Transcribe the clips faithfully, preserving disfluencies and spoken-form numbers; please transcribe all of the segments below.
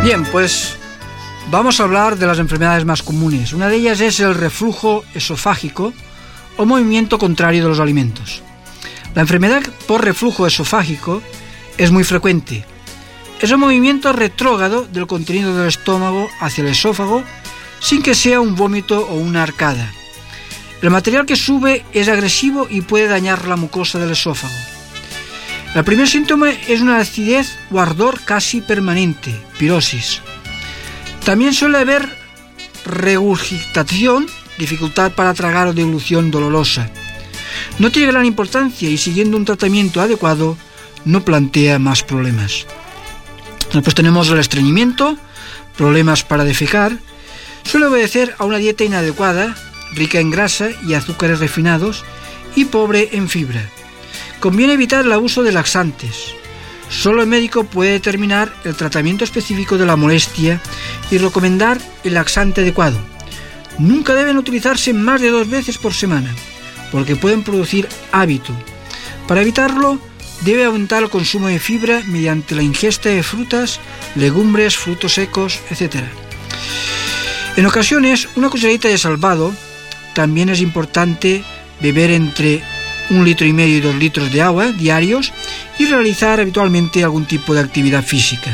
Bien, pues vamos a hablar de las enfermedades más comunes. Una de ellas es el reflujo esofágico o movimiento contrario de los alimentos. La enfermedad por reflujo esofágico es muy frecuente. Es un movimiento retrógrado del contenido del estómago hacia el esófago sin que sea un vómito o una arcada. El material que sube es agresivo y puede dañar la mucosa del esófago. El primer síntoma es una acidez o ardor casi permanente, pirosis. También suele haber regurgitación, dificultad para tragar o deglución dolorosa. No tiene gran importancia y siguiendo un tratamiento adecuado no plantea más problemas. Después tenemos el estreñimiento, problemas para defecar. Suele obedecer a una dieta inadecuada, rica en grasa y azúcares refinados y pobre en fibra. Conviene evitar el abuso de laxantes. Solo el médico puede determinar el tratamiento específico de la molestia y recomendar el laxante adecuado. Nunca deben utilizarse más de dos veces por semana, porque pueden producir hábito. Para evitarlo, debe aumentar el consumo de fibra mediante la ingesta de frutas, legumbres, frutos secos, etcétera. En ocasiones, una cucharadita de salvado. También es importante beber entre un litro y medio y dos litros de agua diarios y realizar habitualmente algún tipo de actividad física.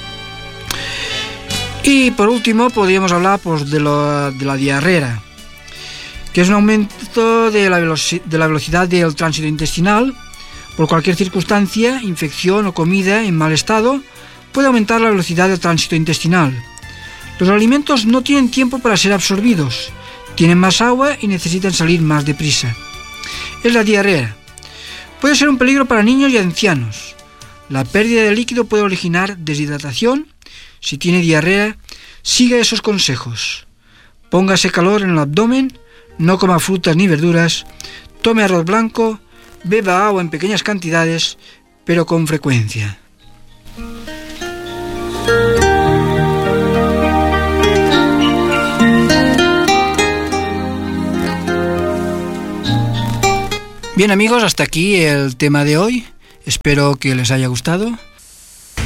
Y por último podríamos hablar pues, de, lo, de la diarrea, que es un aumento de la, veloci- de la velocidad del tránsito intestinal. Por cualquier circunstancia, infección o comida en mal estado puede aumentar la velocidad del tránsito intestinal. Los alimentos no tienen tiempo para ser absorbidos, tienen más agua y necesitan salir más deprisa. Es la diarrea. Puede ser un peligro para niños y ancianos. La pérdida de líquido puede originar deshidratación. Si tiene diarrea, siga esos consejos. Póngase calor en el abdomen, no coma frutas ni verduras, tome arroz blanco, beba agua en pequeñas cantidades, pero con frecuencia. Bien amigos, hasta aquí el tema de hoy. Espero que les haya gustado.